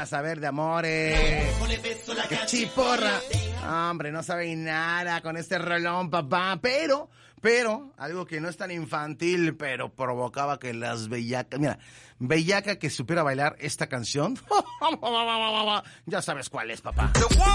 a saber de amores. ¡Qué chiporra! Hombre, no sabe nada con este rolón, papá. Pero, algo que no es tan infantil, pero provocaba que las bellacas... Mira, bellaca que supiera bailar esta canción. Ya sabes cuál es, papá.